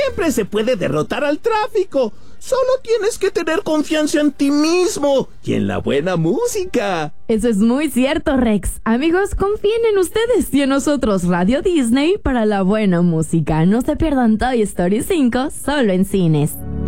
Siempre se puede derrotar al tráfico. Solo tienes que tener confianza en ti mismo y en la buena música. Eso es muy cierto, Rex. Amigos, confíen en ustedes y en nosotros, Radio Disney, para la buena música. No se pierdan Toy Story 5, solo en cines.